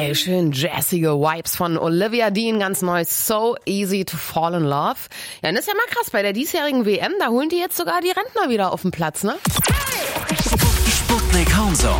Ey, schön jazzige Vibes von Olivia Dean, ganz neu, So Easy to Fall in Love. Ja, und das ist ja mal krass, bei der diesjährigen WM, da holen die jetzt sogar die Rentner wieder auf den Platz, ne? Sputnik Homezone.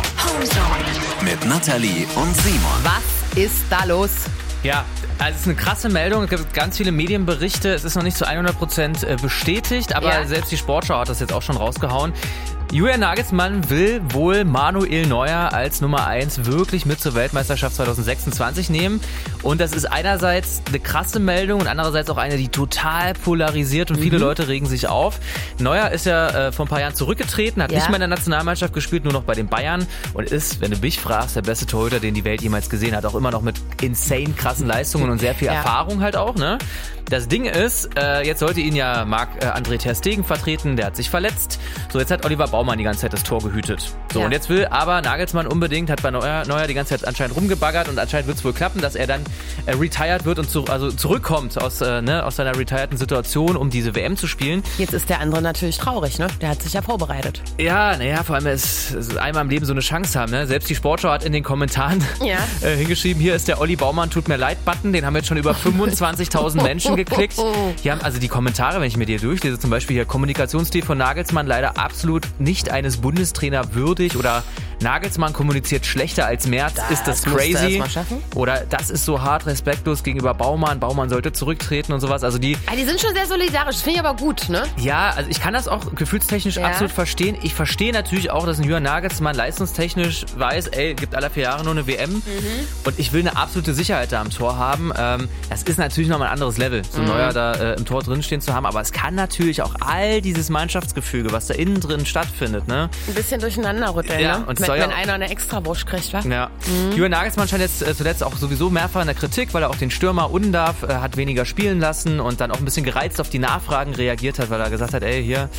Mit Nathalie und Simon. Was ist da los? Ja, also es ist eine krasse Meldung. Es gibt ganz viele Medienberichte. Es ist noch nicht zu 100% bestätigt, aber selbst die Sportschau hat das jetzt auch schon rausgehauen. Julian Nagelsmann will wohl Manuel Neuer als Nummer 1 wirklich mit zur Weltmeisterschaft 2026 nehmen. Und das ist einerseits eine krasse Meldung und andererseits auch eine, die total polarisiert und viele Leute regen sich auf. Neuer ist ja vor ein paar Jahren zurückgetreten, hat nicht mehr in der Nationalmannschaft gespielt, nur noch bei den Bayern und ist, wenn du mich fragst, der beste Torhüter, den die Welt jemals gesehen hat. Auch immer noch mit insane krassen Leistungen und sehr viel Erfahrung halt auch, ne? Das Ding ist, jetzt sollte ihn ja Marc-André ter Stegen vertreten, der hat sich verletzt. So, jetzt hat Oliver Baumann die ganze Zeit das Tor gehütet. So, und jetzt will aber Nagelsmann unbedingt, hat bei Neuer die ganze Zeit anscheinend rumgebaggert und anscheinend wird es wohl klappen, dass er dann retired wird und zurückkommt aus seiner retireden Situation, um diese WM zu spielen. Jetzt ist der andere natürlich traurig, ne? Der hat sich ja vorbereitet. Ja, vor allem es einmal im Leben so eine Chance haben, ne? Selbst die Sportschau hat in den Kommentaren hingeschrieben, hier ist der Olli Baumann tut mir leid Button, den haben jetzt schon über 25.000 Menschen geklickt. Hier haben also die Kommentare, wenn ich mir die durchlese, zum Beispiel hier Kommunikationsstil von Nagelsmann leider absolut nicht eines Bundestrainer würdig oder Nagelsmann kommuniziert schlechter als Merz, ist das crazy? Oder das ist so hart respektlos gegenüber Baumann sollte zurücktreten und sowas. Also die sind schon sehr solidarisch, finde ich aber gut, ne? Ja, also ich kann das auch gefühlstechnisch absolut verstehen. Ich verstehe natürlich auch, dass ein Julian Nagelsmann leistungstechnisch weiß, gibt alle 4 Jahre nur eine WM und ich will eine absolute Sicherheit da am Tor haben. Das ist natürlich nochmal ein anderes Level, so Neuer da im Tor drinstehen zu haben, aber es kann natürlich auch all dieses Mannschaftsgefüge, was da innen drin stattfindet, ne? Ein bisschen durcheinander rütteln, ne? Und wenn einer eine Extrawurst kriegt, wa? Ja. Julian Nagelsmann scheint jetzt zuletzt auch sowieso mehrfach in der Kritik, weil er auch den Stürmer Undav hat weniger spielen lassen und dann auch ein bisschen gereizt auf die Nachfragen reagiert hat, weil er gesagt hat,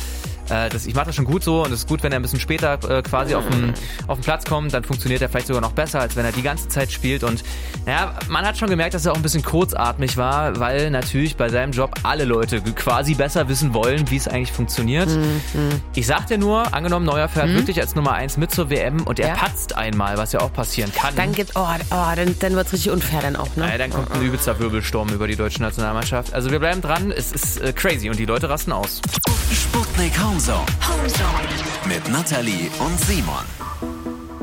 ich mache das schon gut so und es ist gut, wenn er ein bisschen später quasi auf den Platz kommt, dann funktioniert er vielleicht sogar noch besser, als wenn er die ganze Zeit spielt und man hat schon gemerkt, dass er auch ein bisschen kurzatmig war, weil natürlich bei seinem Job alle Leute quasi besser wissen wollen, wie es eigentlich funktioniert. Ich sag dir nur, angenommen Neuer fährt wirklich als Nummer 1 mit zur WM und er patzt einmal, was ja auch passieren kann. Dann dann wird's richtig unfair dann auch, ne? Ja, dann kommt ein übelster Wirbelsturm über die deutsche Nationalmannschaft. Also wir bleiben dran, es ist crazy und die Leute rasten aus. Sputnik Homezone. Mit Nathalie und Simon.